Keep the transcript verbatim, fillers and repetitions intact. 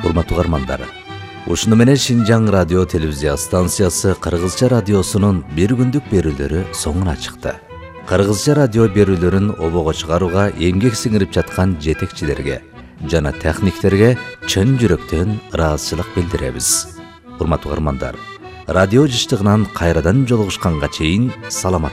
Урматтуу угармандар, ушуну менен Шинжаң радио телевизия станциясы Кыргызча радиосунун бир күндүк берүүлөрү соңуна чыкты. Кыргызча радио берүүлөрүн обого чыгарууга эмгек сиңирип жаткан жетекчилерге жана техниктерге чын жүрөктөн ыраазычылык билдиребиз. Урматтуу угармандар, радио жыштыгынан кайрадан жолугушканга чейин саламат